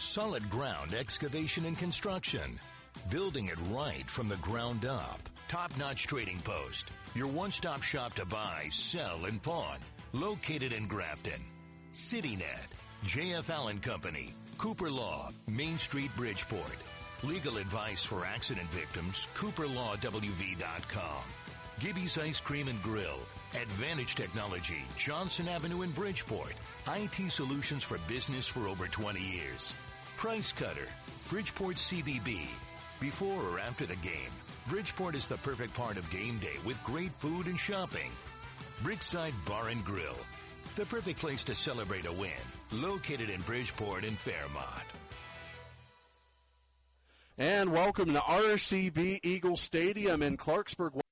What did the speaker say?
Solid ground excavation and construction. Building it right from the ground up. Top-notch trading post. Your one-stop shop to buy, sell, and pawn. Located in Grafton. CityNet. J.F. Allen Company. Cooper Law. Main Street, Bridgeport. Legal advice for accident victims. CooperLawWV.com. Gibby's Ice Cream and Grill. Advantage Technology. Johnson Avenue in Bridgeport. IT solutions for business for over 20 years. Price Cutter. Bridgeport CVB. Before or after the game, Bridgeport is the perfect part of game day with great food and shopping. Brickside Bar and Grill. The perfect place to celebrate a win. Located in Bridgeport and Fairmont. And welcome to RCB Eagle Stadium in Clarksburg.